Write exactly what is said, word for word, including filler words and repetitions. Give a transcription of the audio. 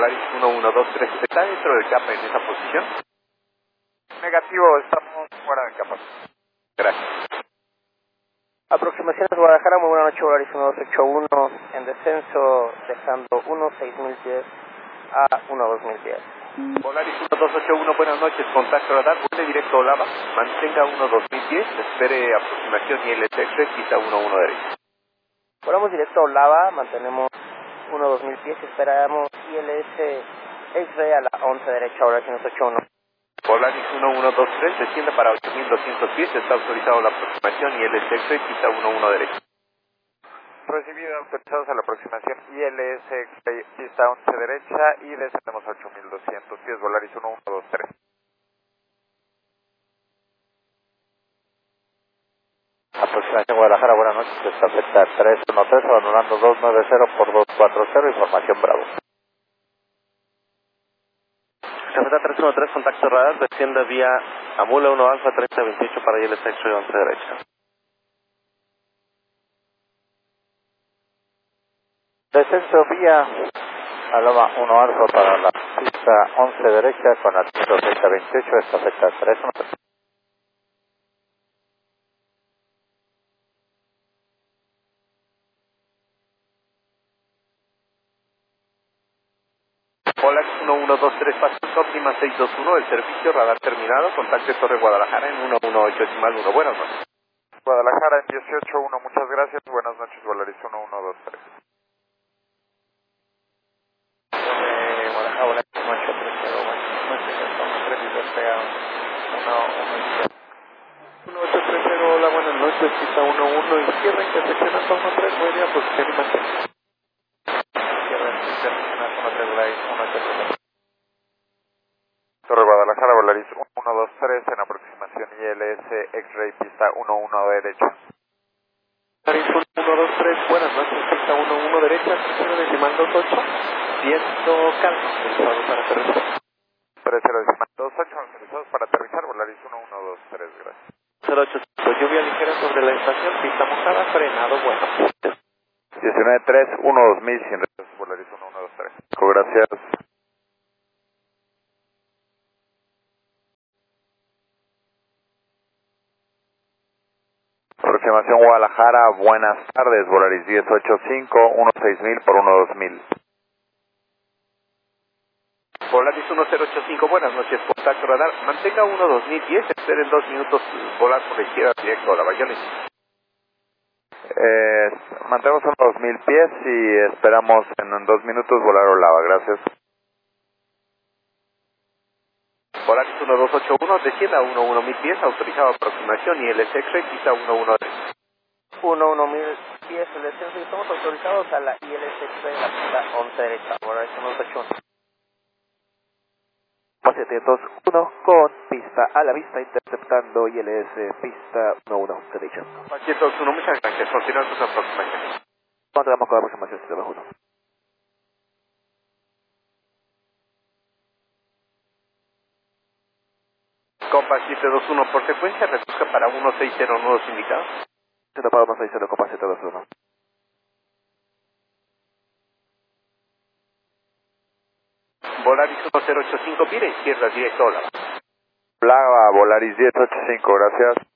Volaris uno uno dos tres, ¿está dentro del capa en esa posición? Negativo, estamos fuera de capa. Gracias. Aproximaciones Guadalajara, muy buena noche, Volaris uno dos ocho uno, en descenso, dejando uno seis mil diez a uno dos mil diez. Volaris uno dos ocho uno, buenas noches, contacto radar, vuele directo a Olava, mantenga uno dos mil diez, espere aproximación I L S X, quizá uno uno derecho. Volamos directo a Olava, mantenemos uno dos mil diez, esperamos I L S X-Ray a la once derecha, Volaris uno dos ocho uno. Volaris uno uno dos tres, desciende para ocho mil doscientos pies, está autorizado la aproximación I L S X, quizá uno uno derecho. Recibido, autorizados a la aproximación I L S X, pista once derecha y descendemos a ocho mil doscientos pies, Volaris uno uno dos tres. Aproximación Guadalajara, buenas noches, esta Z tres uno tres, abandonando dos nueve cero por dos cuatro cero, información Bravo. Z tres uno tres, contacto radar, desciende vía Amula uno Alfa treinta veintiocho para I L S X once derecha. Descenso vía Aloma uno Alfa para la pista once derecha con altitud treinta veintiocho, esta Z tres uno tres. Volaris uno uno dos tres, pasos óptima seis dos uno, el servicio radar terminado, contacte Torre Guadalajara en uno uno ocho decimal uno, buenas noches. Guadalajara en dieciocho uno, muchas gracias, buenas noches, Volaris uno uno dos tres. Eh, Guadalajara, Volaris uno ocho tres cero, buenas noches, estamos tres y desea uno uno ocho tres cero, hola, buenas noches, quizá uno uno, izquierda, intersección hasta uno tres, media, posición y mansión. izquierda, intersección hasta uno tres, Volaris uno ocho tres cero. Torre Guadalajara, Volaris uno dos tres en aproximación I L S X-Ray, pista uno uno derecha. Volaris uno dos tres, buenas noches, pista uno uno derecha, cero decimal dos ocho, viento calma, autorizado para aterrizar. tres cero decimal dos ocho, autorizados para aterrizar, Volaris uno uno dos tres, gracias. cero ocho cinco, lluvia ligera sobre la estación, pista mojada, frenado, bueno. diecinueve tres uno dos mil, sin retraso, Volaris uno uno dos tres. Gracias. Aproximación Guadalajara, buenas tardes, Volaris diez ochenta y cinco, uno seis mil por uno dos mil. Volaris uno cero ocho cinco, buenas noches, contacto radar, mantenga uno dos mil diez, espere en dos minutos volar por la izquierda directo a la Bayones. Eh, mantenemos unos dos mil pies y esperamos en dos minutos volar a Olava, gracias. Volaris uno dos ocho uno, descienda a uno uno mil pies, autorizado aproximación I L S X, quizá uno uno derecho. uno uno mil pies el descenso y estamos autorizados a la I L S X en la pista once derecha, Volaris uno dos ocho uno. siete dos uno con pista a la vista, interceptando I L S, pista uno uno derecha. siete dos uno, muchas gracias, continúan sus aproximaciones. ¿Cuánto damos con la aproximación siete dos uno? Copa siete dos uno, por secuencia, reduzca para uno seis cero nudos indicados. Se lo pago uno seis cero, copa siete dos uno. Volaris uno cero ocho cinco, mire izquierda directo a Olava. Olava, Volaris diez ochenta y cinco, gracias.